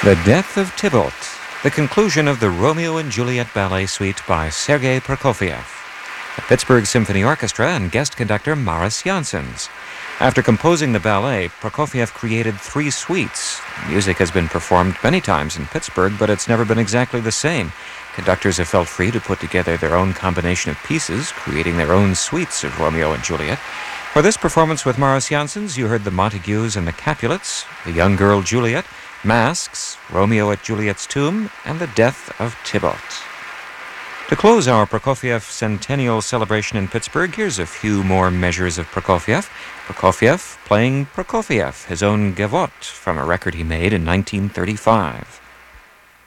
The Death of Tybalt, the conclusion of the Romeo and Juliet Ballet Suite by Sergei Prokofiev. The Pittsburgh Symphony Orchestra and guest conductor Maris Janssens. After composing the ballet, Prokofiev created 3 suites. Music has been performed many times in Pittsburgh, but it's never been exactly the same. Conductors have felt free to put together their own combination of pieces, creating their own suites of Romeo and Juliet. For this performance with Maris Janssens, you heard the Montagues and the Capulets, the young girl Juliet, Masks, Romeo at Juliet's Tomb, and the Death of Tybalt. To close our Prokofiev centennial celebration in Pittsburgh, here's a few more measures of Prokofiev. Prokofiev playing Prokofiev, his own gavotte from a record he made in 1935.